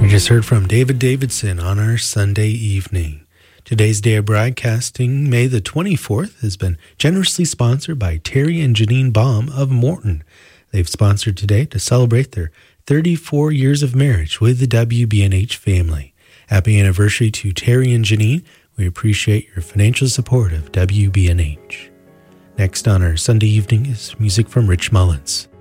We just heard from David Davidson on our Sunday evening. Today's day of broadcasting, May the 24th, has been generously sponsored by Terry and Janine Baum of Morton. They've sponsored today to celebrate their 34 years of marriage with the WBNH family. Happy anniversary to Terry and Janine. We appreciate your financial support of WBNH. Next on our Sunday evening is music from Rich Mullins.